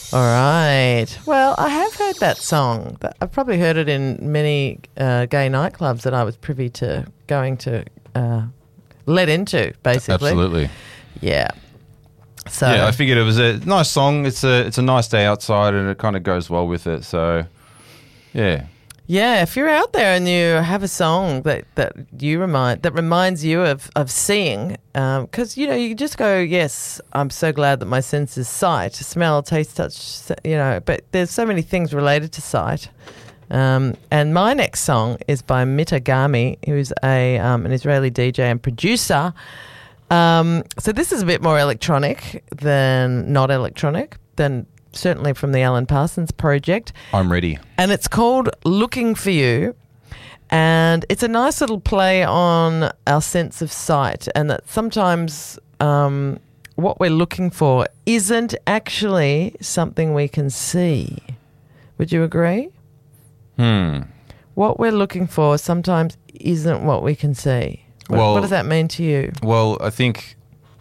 All right. Well, I have heard that song. I've probably heard it in many gay nightclubs that I was privy to going to let into, basically. Absolutely. Yeah. So yeah, I figured it was a nice song. It's a nice day outside, and it kind of goes well with it. So, yeah. Yeah, if you're out there and you have a song that reminds you of seeing, because you just go, yes, I'm so glad that my sense is sight, smell, taste, touch, but there's so many things related to sight. And my next song is by Mitagami, who's an Israeli DJ and producer. So this is a bit more electronic than not electronic, than certainly from the Alan Parsons Project. I'm ready. And it's called Looking for You. And it's a nice little play on our sense of sight, and that sometimes what we're looking for isn't actually something we can see. Would you agree? What we're looking for sometimes isn't what we can see. What does that mean to you? Well, I think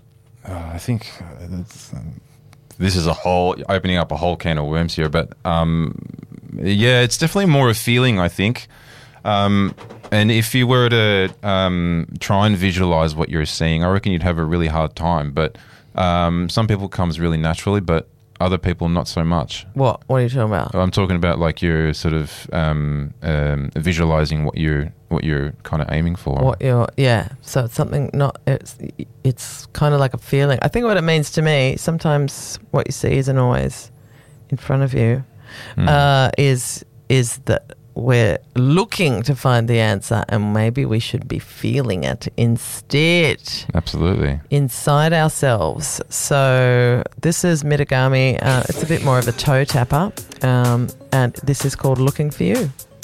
this is opening up a whole can of worms here, but yeah, it's definitely more a feeling, I think. And if you were to try and visualize what you're seeing, I reckon you'd have a really hard time. But some people comes really naturally, but other people not so much. What are you talking about? I'm talking about like you're sort of visualizing what you're kind of aiming for. So it's something it's kind of like a feeling. I think what it means to me, sometimes what you see isn't always in front of you, is that we're looking to find the answer, and maybe we should be feeling it instead. Absolutely. Inside ourselves. So this is Mitagami. It's a bit more of a toe tapper, and this is called Looking for You.